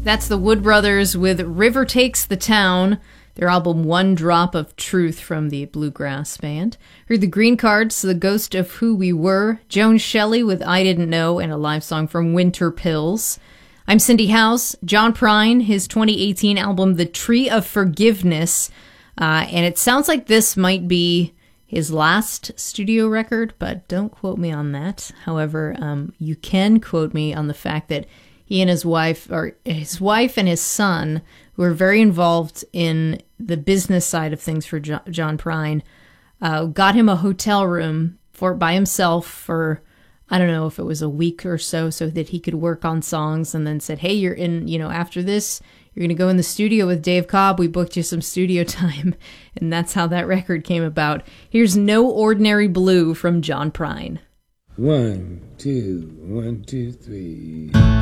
That's the Wood Brothers with River Takes the Town, their album One Drop of Truth from the Bluegrass Band. Heard the Green Cards, The Ghost of Who We Were, Joan Shelley with I Didn't Know, and a live song from Winter Pills. I'm Cindy House. John Prine, his 2018 album The Tree of Forgiveness, and it sounds like this might be his last studio record, but don't quote me on that. However, you can quote me on the fact that he and his wife, or his wife and his son, who are very involved in the business side of things for John Prine, got him a hotel room by himself for, I don't know if it was a week or so that he could work on songs, and then said, hey, you're in, after this, you're going to go in the studio with Dave Cobb. We booked you some studio time. And that's how that record came about. Here's No Ordinary Blue from John Prine. 1, 2, 1, 2, 3.